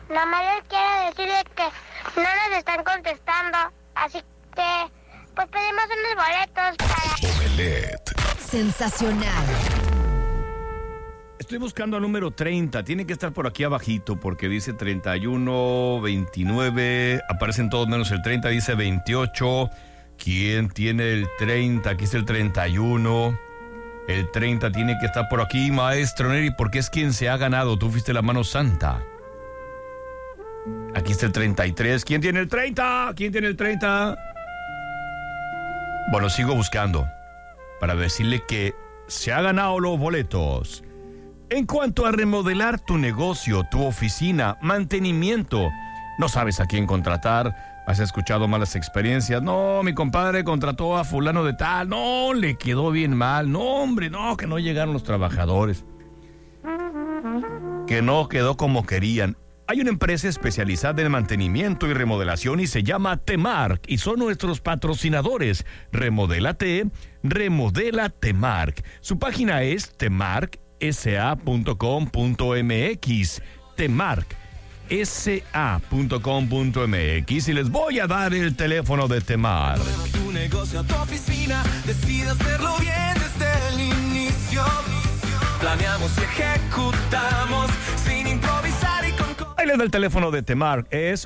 Nomás les quiero decirles que no nos están contestando. Así que, pues pedimos unos boletos para... Omelet. Sensacional. Estoy buscando al número 30. Tiene que estar por aquí abajito porque dice 31, 29. Aparecen todos menos el 30. Dice 28. ¿Quién tiene el 30? Aquí está el 31. El 30 tiene que estar por aquí, maestro Neri, porque es quien se ha ganado. Tú fuiste la mano santa. Aquí está el 33. ¿Quién tiene el 30? ¿Quién tiene el 30? Bueno, sigo buscando para decirle que se ha ganado los boletos. En cuanto a remodelar tu negocio, tu oficina, mantenimiento, no sabes a quién contratar, has escuchado malas experiencias. No, mi compadre contrató a fulano de tal, no, le quedó bien mal, no, hombre, no, que no llegaron los trabajadores, que no quedó como querían. Hay una empresa especializada en mantenimiento y remodelación y se llama Temark y son nuestros patrocinadores. Remodélate, remodela Temark. Su página es temarksa.com.mx. temarksa.com.mx y les voy a dar el teléfono de Temark. Tu negocio, tu oficina, decide hacerlo bien desde el inicio. Planeamos y ejecutamos sin improvisar y con... Ahí les da el teléfono de Temark, es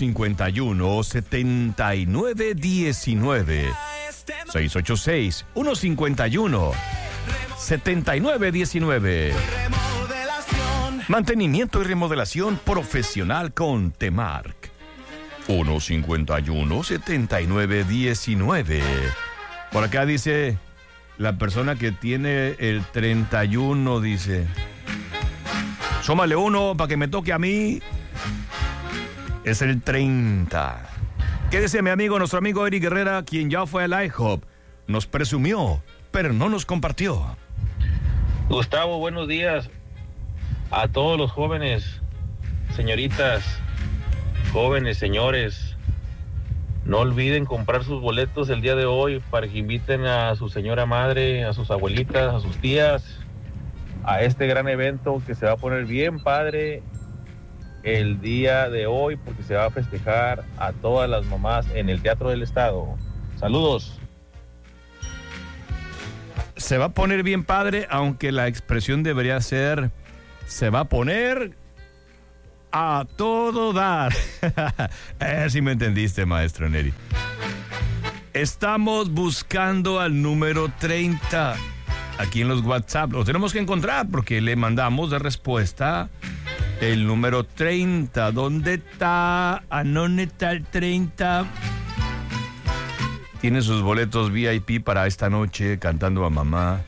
151-7919. 686-151-7919. Mantenimiento y remodelación profesional con Temark. 151-7919. Por acá dice la persona que tiene el 31, dice... Sómale uno para que me toque a mí. Es el 30. Quédese mi amigo, nuestro amigo Eric Guerrera, quien ya fue al IHOP. Nos presumió, pero no nos compartió. Gustavo, buenos días a todos los jóvenes, señoritas, jóvenes, señores. No olviden comprar sus boletos el día de hoy para que inviten a su señora madre, a sus abuelitas, a sus tías, a este gran evento que se va a poner bien padre el día de hoy, porque se va a festejar a todas las mamás en el Teatro del Estado. Saludos. Se va a poner bien padre, aunque la expresión debería ser: se va a poner a todo dar. Sí me entendiste, maestro Neri. Estamos buscando al número 30 aquí en los WhatsApp. Lo tenemos que encontrar porque le mandamos de respuesta el número 30. ¿Dónde está? ¿A dónde está el 30? Tiene sus boletos VIP para esta noche cantando a mamá.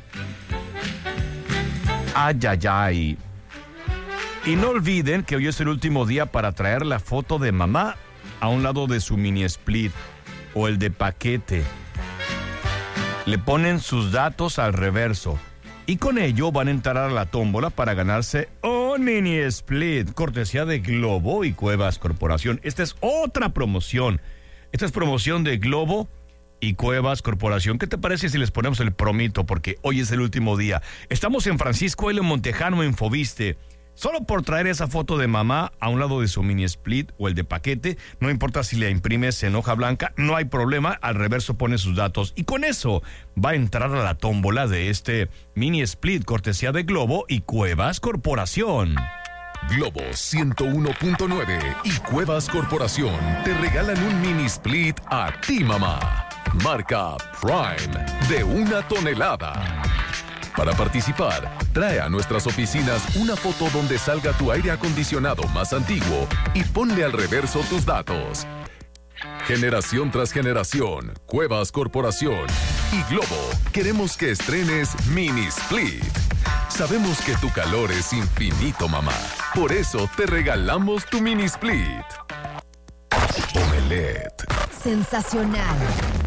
Ay, ay, ay. Y no olviden que hoy es el último día para traer la foto de mamá a un lado de su mini split o el de paquete. Le ponen sus datos al reverso y con ello van a entrar a la tómbola para ganarse un mini split, cortesía de Globo y Cuevas Corporación. Esta es otra promoción. Esta es promoción de Globo y Cuevas Corporación. ¿Qué te parece si les ponemos el promito? Porque hoy es el último día. Estamos en Francisco L. Montejano, en Foviste. Solo por traer esa foto de mamá a un lado de su mini split o el de paquete, no importa si la imprimes en hoja blanca, no hay problema, al reverso pone sus datos y con eso va a entrar a la tómbola de este mini split, cortesía de Globo y Cuevas Corporación. Globo 101.9 y Cuevas Corporación te regalan un mini split a ti, mamá. Marca Prime de 1 tonelada. Para participar, trae a nuestras oficinas una foto donde salga tu aire acondicionado más antiguo y ponle al reverso tus datos. Generación tras generación, Cuevas Corporación y Globo queremos que estrenes Mini Split. Sabemos que tu calor es infinito, mamá. Por eso te regalamos tu Mini Split. Omelet. Sensacional.